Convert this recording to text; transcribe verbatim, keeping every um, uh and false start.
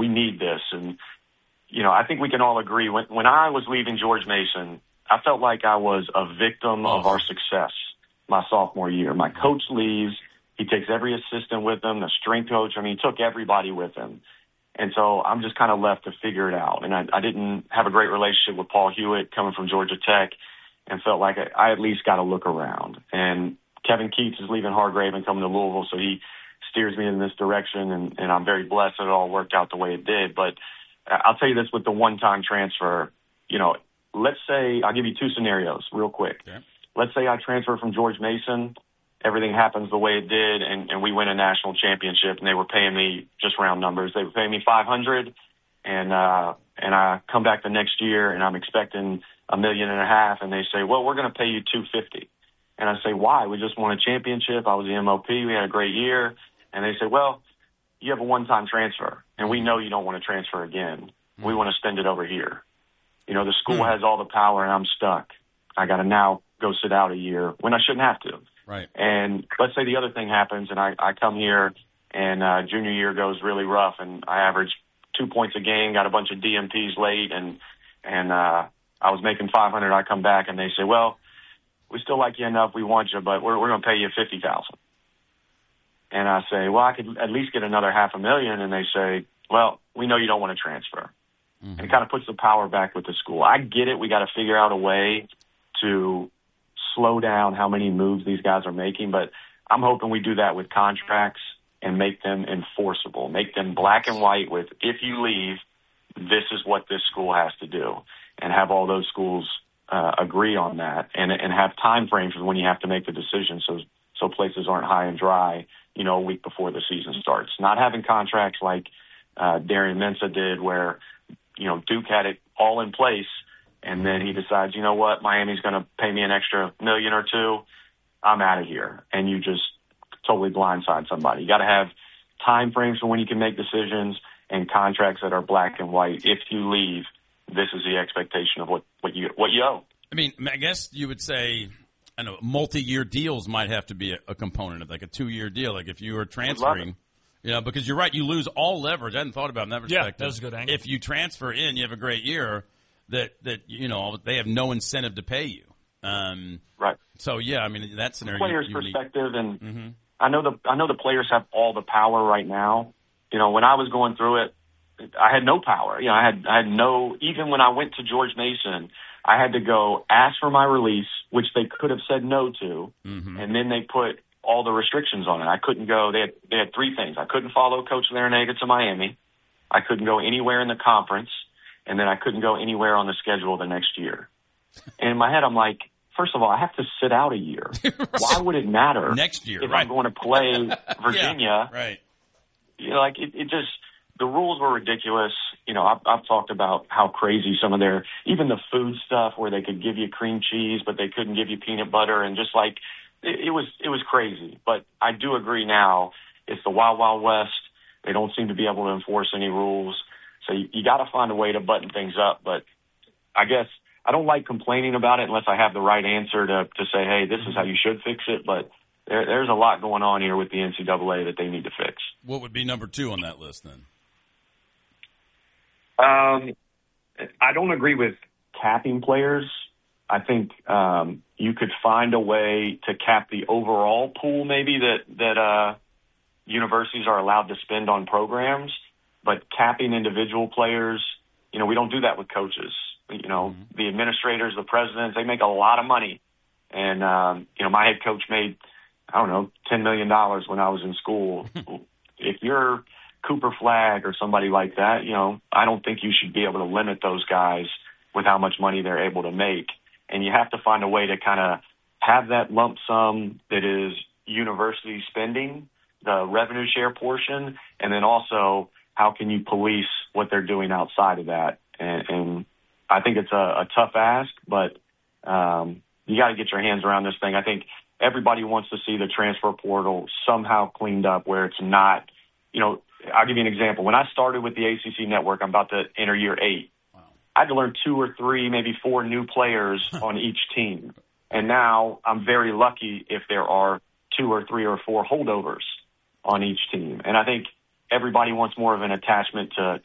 we need this. And, you know, I think we can all agree when, when I was leaving George Mason, I felt like I was a victim of our success my sophomore year. My coach leaves. He takes every assistant with him, the strength coach. I mean, he took everybody with him. And so I'm just kind of left to figure it out. And I, I didn't have a great relationship with Paul Hewitt coming from Georgia Tech and felt like I, I at least got to look around. And Kevin Keats is leaving Hargrave and coming to Louisville, so he steers me in this direction, and, and I'm very blessed that it all worked out the way it did. But I'll tell you this with the one-time transfer, you know, let's say I'll give you two scenarios real quick. Okay. Let's say I transfer from George Mason, everything happens the way it did, and, and we win a national championship, and they were paying me, just round numbers, they were paying me five hundred dollars, and uh, and I come back the next year, and I'm expecting a million and a half, and they say, well, we're going to pay you two hundred fifty dollars. And I say, why? We just won a championship. I was the M O P. We had a great year. And they say, well, you have a one-time transfer, and we know you don't want to transfer again. Mm-hmm. We want to send it over here. You know, the school mm-hmm. has all the power, and I'm stuck. I got to now go sit out a year when I shouldn't have to. Right. And let's say the other thing happens, and I, I come here, and uh, junior year goes really rough, and I average two points a game, got a bunch of D M Ps late, and and uh, I was making five hundred dollars. I come back, and they say, well, we still like you enough, we want you, but we're we're going to pay you fifty thousand dollars. And I say, well, I could at least get another half a million. And they say, well, we know you don't want to transfer. Mm-hmm. And it kind of puts the power back with the school. I get it. We got to figure out a way to slow down how many moves these guys are making. But I'm hoping we do that with contracts and make them enforceable, make them black and white with, if you leave, this is what this school has to do, and have all those schools uh, agree on that, and and have time frames for when you have to make the decision, so so places aren't high and dry, you know, a week before the season starts. Not having contracts like uh, Darian Mensah did, where, you know, Duke had it all in place, and then he decides, you know what, Miami's going to pay me an extra million or two, I'm out of here, and you just totally blindside somebody. You got to have time frames for when you can make decisions and contracts that are black and white. If you leave, this is the expectation of what, what you what you owe. I mean, I guess you would say, I know, multi-year deals might have to be a, a component of like a two-year deal. Like if you were transferring, you know, because you're right, you lose all leverage. I hadn't thought about it in that perspective. Yeah, that's a good angle. If you transfer in, you have a great year. That that you know they have no incentive to pay you. Um, right. So yeah, I mean in that scenario, players' you, you perspective, need... and mm-hmm. I know the I know the players have all the power right now. You know, when I was going through it, I had no power. You know, I had I had no. Even when I went to George Mason, I had to go ask for my release, which they could have said no to, mm-hmm. and then they put all the restrictions on it. I couldn't go. They had they had three things. I couldn't follow Coach Larranaga to Miami. I couldn't go anywhere in the conference. And then I couldn't go anywhere on the schedule the next year. And in my head, I'm like, first of all, I have to sit out a year. Right. Why would it matter next year if right. I'm going to play Virginia? Yeah, right. You know, like it, it just the rules were ridiculous. You know, I've, I've talked about how crazy some of their even the food stuff where they could give you cream cheese, but they couldn't give you peanut butter, and just like it, it was it was crazy. But I do agree now it's the Wild Wild West. They don't seem to be able to enforce any rules. So you, you got to find a way to button things up. But I guess I don't like complaining about it unless I have the right answer to, to say, hey, this is how you should fix it. But there, there's a lot going on here with the N C double A that they need to fix. What would be number two on that list then? Um, I don't agree with capping players. I think um, you could find a way to cap the overall pool maybe that, that uh, universities are allowed to spend on programs. But capping individual players, you know, we don't do that with coaches. You know, mm-hmm. the administrators, the presidents, they make a lot of money. And, um, you know, my head coach made, I don't know, ten million dollars when I was in school. If you're Cooper Flagg or somebody like that, you know, I don't think you should be able to limit those guys with how much money they're able to make. And you have to find a way to kind of have that lump sum that is university spending, the revenue share portion, and then also how can you police what they're doing outside of that? And, and I think it's a, a tough ask, but um, you got to get your hands around this thing. I think everybody wants to see the transfer portal somehow cleaned up where it's not, you know, I'll give you an example. When I started with the A C C network, I'm about to enter year eight. Wow. I had to learn two or three, maybe four new players on each team. And now I'm very lucky if there are two or three or four holdovers on each team. And I think everybody wants more of an attachment to